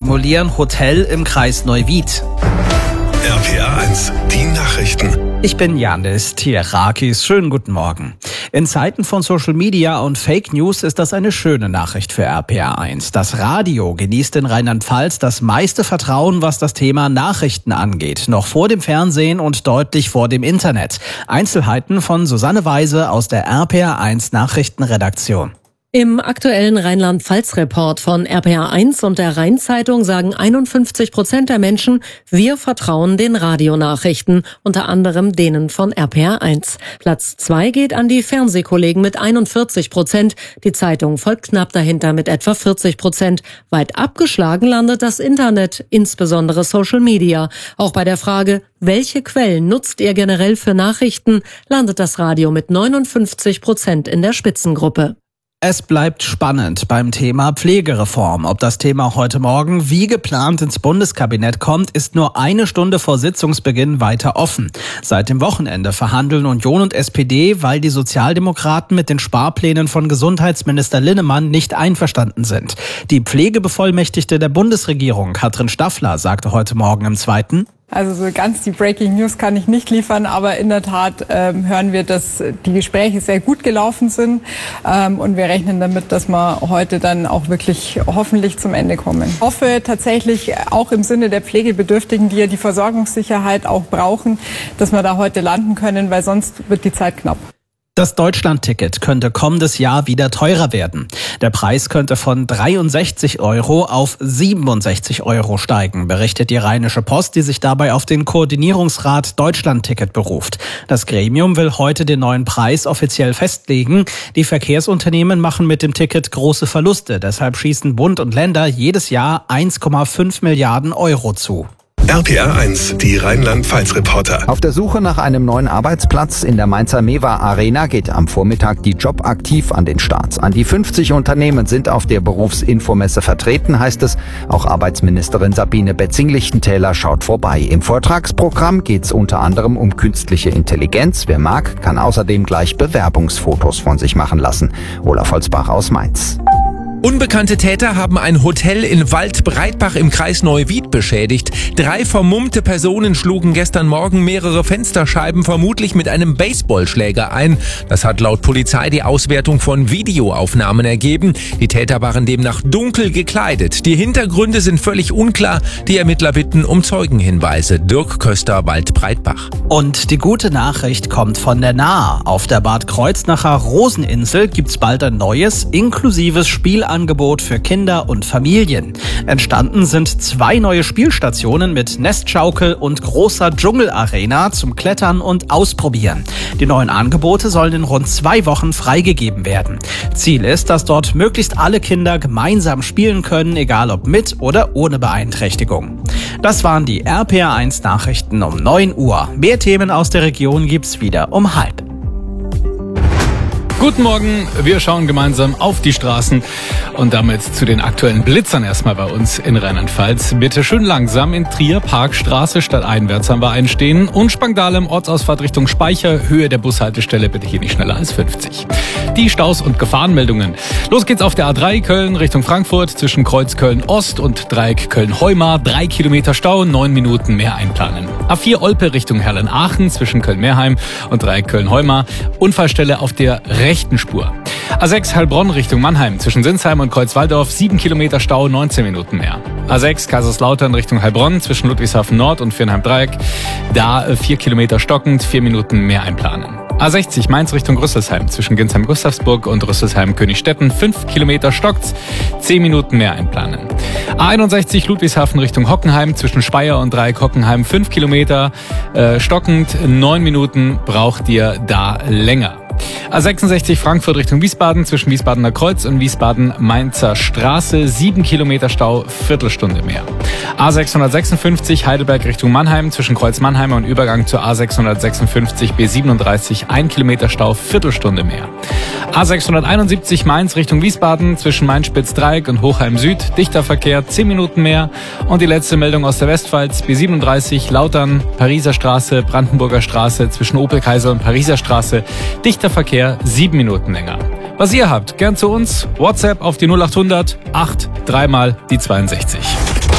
simulieren Hotel im Kreis Neuwied. RPA 1, die Nachrichten. Ich bin Janis Tierakis. Schönen guten Morgen. In Zeiten von Social Media und Fake News ist das eine schöne Nachricht für RPA 1. Das Radio genießt in Rheinland-Pfalz das meiste Vertrauen, was das Thema Nachrichten angeht. Noch vor dem Fernsehen und deutlich vor dem Internet. Einzelheiten von Susanne Weise aus der RPA 1 Nachrichtenredaktion. Im aktuellen Rheinland-Pfalz-Report von RPA 1 und der Rhein-Zeitung sagen 51% der Menschen, wir vertrauen den Radionachrichten, unter anderem denen von RPA 1. Platz 2 geht an die Fernsehkollegen mit 41%. Die Zeitung folgt knapp dahinter mit etwa 40%. Weit abgeschlagen landet das Internet, insbesondere Social Media. Auch bei der Frage, welche Quellen nutzt ihr generell für Nachrichten, landet das Radio mit 59% in der Spitzengruppe. Es bleibt spannend beim Thema Pflegereform. Ob das Thema heute Morgen wie geplant ins Bundeskabinett kommt, ist nur eine Stunde vor Sitzungsbeginn weiter offen. Seit dem Wochenende verhandeln Union und SPD, weil die Sozialdemokraten mit den Sparplänen von Gesundheitsminister Linnemann nicht einverstanden sind. Die Pflegebevollmächtigte der Bundesregierung, Katrin Staffler, sagte heute Morgen im Zweiten: Also so ganz die Breaking News kann ich nicht liefern, aber in der Tat hören wir, dass die Gespräche sehr gut gelaufen sind und wir rechnen damit, dass wir heute dann auch wirklich hoffentlich zum Ende kommen. Ich hoffe tatsächlich auch im Sinne der Pflegebedürftigen, die ja die Versorgungssicherheit auch brauchen, dass wir da heute landen können, weil sonst wird die Zeit knapp. Das Deutschlandticket könnte kommendes Jahr wieder teurer werden. Der Preis könnte von 63 € auf 67 € steigen, berichtet die Rheinische Post, die sich dabei auf den Koordinierungsrat Deutschlandticket beruft. Das Gremium will heute den neuen Preis offiziell festlegen. Die Verkehrsunternehmen machen mit dem Ticket große Verluste. Deshalb schießen Bund und Länder jedes Jahr 1,5 Milliarden € zu. RPA 1, die Rheinland-Pfalz-Reporter. Auf der Suche nach einem neuen Arbeitsplatz in der Mainzer Mewa Arena geht am Vormittag die Jobaktiv an den Start. An die 50 Unternehmen sind auf der Berufsinfomesse vertreten, heißt es. Auch Arbeitsministerin Sabine Betzing-Lichtentäler schaut vorbei. Im Vortragsprogramm geht es unter anderem um künstliche Intelligenz. Wer mag, kann außerdem gleich Bewerbungsfotos von sich machen lassen. Olaf Holzbach aus Mainz. Unbekannte Täter haben ein Hotel in Waldbreitbach im Kreis Neuwied beschädigt. 3 vermummte Personen schlugen gestern Morgen mehrere Fensterscheiben vermutlich mit einem Baseballschläger ein. Das hat laut Polizei die Auswertung von Videoaufnahmen ergeben. Die Täter waren demnach dunkel gekleidet. Die Hintergründe sind völlig unklar. Die Ermittler bitten um Zeugenhinweise. Dirk Köster, Waldbreitbach. Und die gute Nachricht kommt von der Nahe. Auf der Bad Kreuznacher Roseninsel gibt's bald ein neues, inklusives Spielangebot für Kinder und Familien. Entstanden sind 2 neue Spielstationen mit Nestschaukel und großer Dschungelarena zum Klettern und Ausprobieren. Die neuen Angebote sollen in rund 2 Wochen freigegeben werden. Ziel ist, dass dort möglichst alle Kinder gemeinsam spielen können, egal ob mit oder ohne Beeinträchtigung. Das waren die RPA 1 Nachrichten um 9 Uhr. Mehr Themen aus der Region gibt's wieder um 12:30. Guten Morgen, wir schauen gemeinsam auf die Straßen und damit zu den aktuellen Blitzern erstmal bei uns in Rheinland-Pfalz. Bitte schön langsam in Trier, Parkstraße, stadteinwärts haben wir einstehen und Spangdahlem, Ortsausfahrt Richtung Speicher, Höhe der Bushaltestelle bitte hier nicht schneller als 50. Die Staus und Gefahrenmeldungen. Los geht's auf der A3 Köln Richtung Frankfurt zwischen Kreuz Köln-Ost und Dreieck Köln-Heumar. 3 Kilometer Stau, 9 Minuten mehr einplanen. A4 Olpe Richtung Herlen-Aachen zwischen Köln-Meerheim und Dreieck Köln-Heumar. Unfallstelle auf der rechten Spur. A6 Heilbronn Richtung Mannheim zwischen Sinsheim und Kreuzwaldorf 7 Kilometer Stau, 19 Minuten mehr. A6 Kaiserslautern Richtung Heilbronn zwischen Ludwigshafen Nord und Viernheim-Dreieck. Da 4 Kilometer stockend, 4 Minuten mehr einplanen. A60 Mainz Richtung Rüsselsheim zwischen Ginsheim-Gustavsburg und Rüsselsheim-Königstetten 5 Kilometer stockt's, 10 Minuten mehr einplanen. A61 Ludwigshafen Richtung Hockenheim zwischen Speyer und Dreieck Hockenheim 5 Kilometer stockend, 9 Minuten braucht ihr da länger. A66 Frankfurt Richtung Wiesbaden zwischen Wiesbadener Kreuz und Wiesbaden-Mainzer Straße 7 Kilometer Stau, Viertelstunde mehr. A656 Heidelberg Richtung Mannheim zwischen Kreuz Mannheim und Übergang zur A656 B37 1 Kilometer Stau, Viertelstunde mehr. A671 Mainz Richtung Wiesbaden zwischen Mainz-Spitz-Dreieck und Hochheim Süd, dichter Verkehr 10 Minuten mehr. Und die letzte Meldung aus der Westpfalz, B37 Lautern, Pariser Straße, Brandenburger Straße zwischen Opel-Kaiser und Pariser Straße, dichter Verkehr 7 Minuten länger. Was ihr habt, gern zu uns, WhatsApp auf die 0800 8 3 mal die 62.